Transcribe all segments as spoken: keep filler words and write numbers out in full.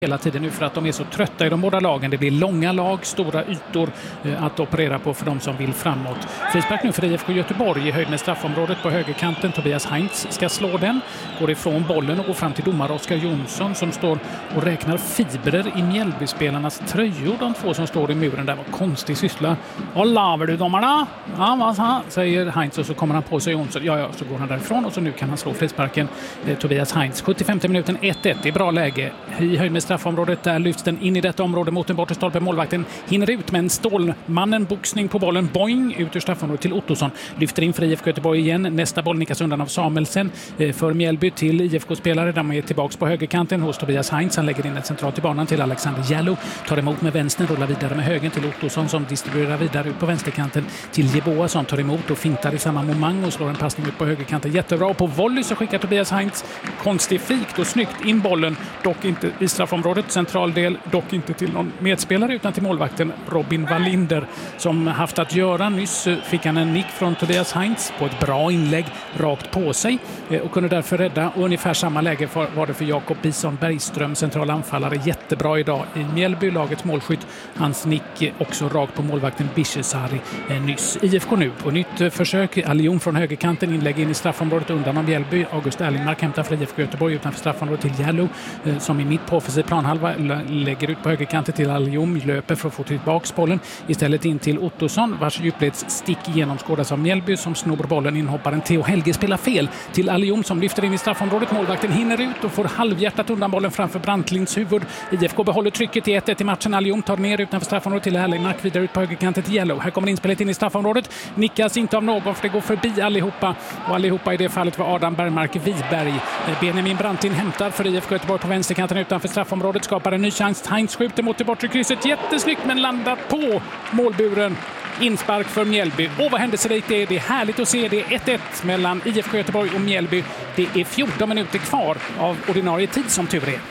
hela tiden nu för att de är så trötta i de båda lagen. Det blir långa lag, stora ytor eh, att operera på för de som vill framåt. Frispark nu för I F K Göteborg i höjd med straffområdet på högerkanten. Tobias Heinz ska slå den. Går ifrån bollen och går fram till domare Oskar Jonsson som står och räknar fibrer i Mjällbyspelarnas tröjor. De två som står i muren där var konstig syssla. Vad laver du domarna? Ja, vad sa? Säger Heinz och så kommer han på sig Jonsson. Ja, ja, så går han därifrån och så nu kan han slå frisparken. Eh, Tobias Heinz, sjuttiofemte minuten, ett ett. Det är bra läge. I höjd med straffområdet där lyfts den in i detta område mot den bortre stolpe. Målvakten hinner ut med en Stålmannen boxning på bollen. Boing ut ur straffområdet till Ottosson. Lyfter in för I F K Göteborg igen. Nästa boll nickas undan av Samuelsen för Mjällby till I F K-spelare. De är tillbaks på högerkanten hos Tobias Heinz. Han lägger in ett centralt i banan till Alexander Jallow. Tar emot med vänstern, rullar vidare med högen till Ottosson som distribuerar vidare ut på vänsterkanten till Jeboa som tar emot och fintar i samma moment och slår en passning ut på högerkanten. Jättebra. Och på volley så skickar Tobias Heinz konstifikt och snyggt in bollen. Dock inte i straffområdet. Central del, dock inte till någon medspelare utan till målvakten Robin Wallinder som haft att göra. Nyss fick han en nick från Tobias Heinz på ett bra inlägg rakt på sig och kunde därför rädda. Och ungefär samma läge var det för Jakob Bison Bergström, central anfallare. Jättebra idag i Mjällby, lagets målskytt. Hans nick också rakt på målvakten Bishesari nyss. I F K nu på nytt försök. Alion från högerkanten, inlägg in i straffområdet undan av Mjällby. August Erlingmark hämtar för I F K Göteborg utanför straffområdet till Jallow som i mitt på offensiv planhalva lägger ut på högerkanten till Alion, löper för att få tillbaka bollen. Istället in till Ottosson vars djupledsstick genomskådas av Mjällby som snor bollen. Inhopparen Theo Helge spelar fel till Alion som lyfter in i straffområdet. Målvakten hinner ut och får halvhjärtat undan bollen framför Brantlinds huvud. I F K behåller trycket i ett ett i matchen. Alion tar ner utanför straffområdet till Erlingmark, vidare ut på högerkanten till Jallow. Här kommer inspelet in i straffområdet. Nickas inte av någon för det går förbi allihopa. Och allihopa i det fallet var Adam Bergmark Wiberg. Benjamin Brantin hämtar för I F K Göteborg på vänsterkanten utanför straffområdet. Skapar en ny chans. Heinz skjuter mot det bortre krysset. Jättesnyggt men landar på målburen. Inspark för Mjällby. Och vad händelserikt det är. Det är härligt att se. Det är ett ett mellan I F K Göteborg och Mjällby. Det är fjorton minuter kvar av ordinarie tid som tur är.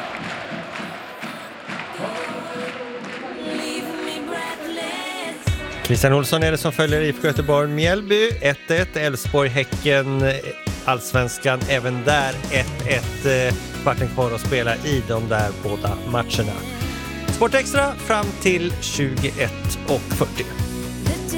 Christian Olsson är det som följer I F K Göteborg Mjällby. ett ett. Elfsborg Häcken Allsvenskan även där ett ett. Kvarten kvar att spela i de där båda matcherna. Sport Extra fram till tjugoett och fyrtio.